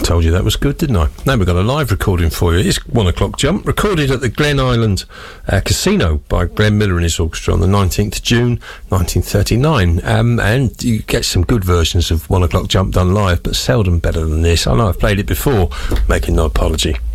told you that was good, didn't I? Now we've got a live recording for you. It's 1 o'clock jump, recorded at the Glen Island Casino by Glenn Miller and his orchestra on the 19th June 1939. And you get some good versions of 1 o'clock jump done live, but seldom better than this. I know I've played it before, making no apology.